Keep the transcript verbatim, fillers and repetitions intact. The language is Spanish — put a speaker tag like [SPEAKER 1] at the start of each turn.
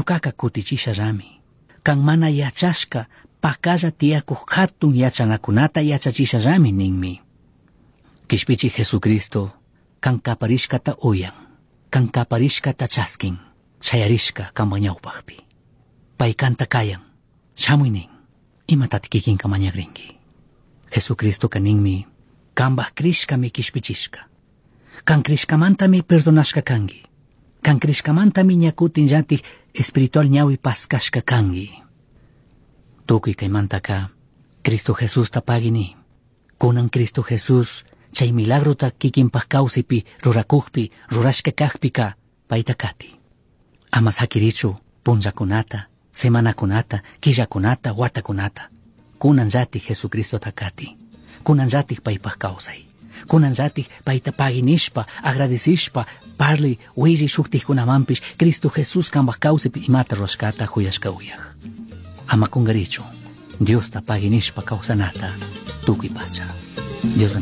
[SPEAKER 1] ñuqaqa kutichisharami. Kan mana yachashka pakalla tiyakuq hatun yachanakunata yachachisharami ninmi. Kishpichi Jesucristo kan kaparishkata uyan, kan kaparishkata chaskin, shayarishka kanpa ñawpaqpi. Pay kanta kayan, shamuy nin, imatati kikinka mañakrinki. Jesucristo kaninmi, kanpaq krishkami kishpichishka. Kan krishkamantami perdonashka kangi. Kan krishkamantami ñakutin llatik espiritual ñawi paskashka kangi. Tukuy kaymantaka Cristo Jesus tapagini. Kunan Cristo Jesus chay milagrota kikinpaq kawsipi rurakukpi rurashka kaqpika payta kati. Ama sakirichu punllakunata, semanakunata, killakunata, watakunata. Kunan llatik Jesucristo takati. Kunan llatik paypaq kawsay. Kunan llatik payta paginishpa, agradecishpa, parli willi shuktikunamampish Cristo Jesus kanpaq kawsipi imata rurashkata huyashka uyaq. Ama kungarichu Dios ta paginishpa kawsanata tukuy pacha. Dios